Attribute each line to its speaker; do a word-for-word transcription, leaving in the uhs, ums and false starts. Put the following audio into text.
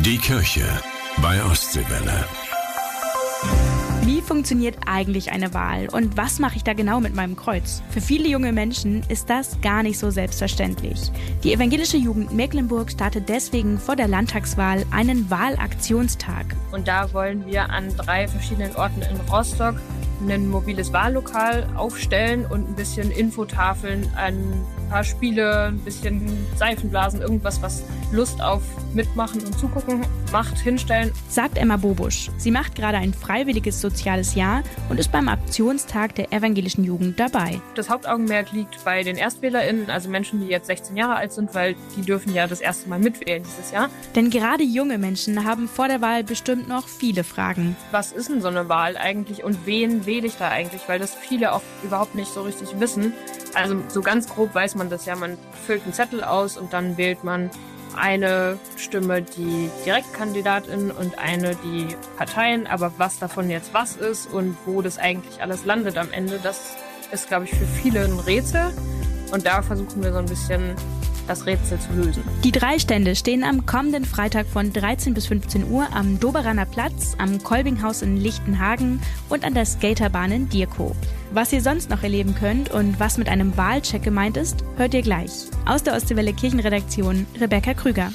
Speaker 1: Die Kirche bei Ostseewelle.
Speaker 2: Wie funktioniert eigentlich eine Wahl und was mache ich da genau mit meinem Kreuz? Für viele junge Menschen ist das gar nicht so selbstverständlich. Die Evangelische Jugend Mecklenburg startet deswegen vor der Landtagswahl einen Wahlaktionstag.
Speaker 3: Und da wollen wir an drei verschiedenen Orten in Rostock ein mobiles Wahllokal aufstellen und ein bisschen Infotafeln, ein paar Spiele, ein bisschen Seifenblasen, irgendwas, was Lust auf Mitmachen und Zugucken macht, hinstellen.
Speaker 2: Sagt Emma Bobusch. Sie macht gerade ein freiwilliges soziales Jahr und ist beim Aktionstag der Evangelischen Jugend dabei.
Speaker 3: Das Hauptaugenmerk liegt bei den ErstwählerInnen, also Menschen, die jetzt sechzehn Jahre alt sind, weil die dürfen ja das erste Mal mitwählen dieses Jahr.
Speaker 2: Denn gerade junge Menschen haben vor der Wahl bestimmt noch viele Fragen.
Speaker 3: Was ist denn so eine Wahl eigentlich und wen wähle ich da eigentlich? Weil das viele auch überhaupt nicht so richtig wissen. Also so ganz grob weiß man das ja, man füllt einen Zettel aus und dann wählt man eine Stimme die Direktkandidatin und eine die Parteien. Aber was davon jetzt was ist und wo das eigentlich alles landet am Ende, das ist, glaube ich, für viele ein Rätsel. Und da versuchen wir so ein bisschen das Rätsel zu lösen.
Speaker 2: Die drei Stände stehen am kommenden Freitag von dreizehn bis fünfzehn Uhr am Doberaner Platz, am Kolbinghaus in Lichtenhagen und an der Skaterbahn in Dierkow. Was ihr sonst noch erleben könnt und was mit einem Wahlcheck gemeint ist, hört ihr gleich. Aus der Ostseewelle Kirchenredaktion, Rebecca Krüger.